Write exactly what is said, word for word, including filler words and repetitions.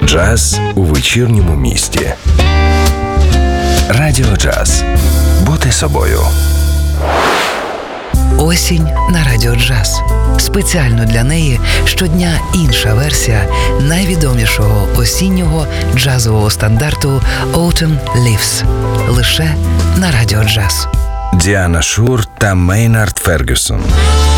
Джаз у вечірньому місті. Радіо Джаз. Бути собою. Осінь на Радіо Джаз. Спеціально для неї щодня інша версія найвідомішого осіннього джазового стандарту Autumn Leaves. Лише на Радіо Джаз. Діана Шур та Мейнард Фергюсон.